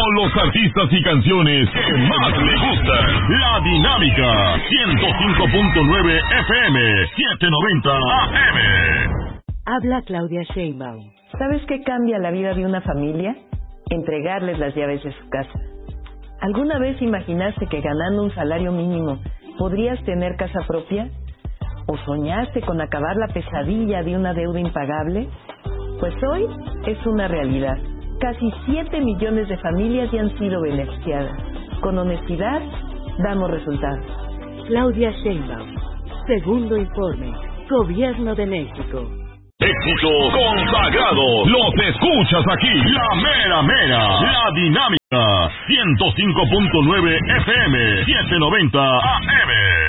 con los artistas y canciones que más le gustan. La Dinámica 105.9 FM, 790 AM. Habla Claudia Sheinbaum. ¿Sabes qué cambia la vida de una familia? Entregarles las llaves de su casa. ¿Alguna vez imaginaste que ganando un salario mínimo podrías tener casa propia? ¿O soñaste con acabar la pesadilla de una deuda impagable? Pues hoy es una realidad. Casi 7 millones de familias ya han sido beneficiadas. Con honestidad, damos resultados. Claudia Sheinbaum. Segundo informe. Gobierno de México. Éxito consagrado. Los escuchas aquí. La mera mera. La Dinámica 105.9 FM, 790 AM.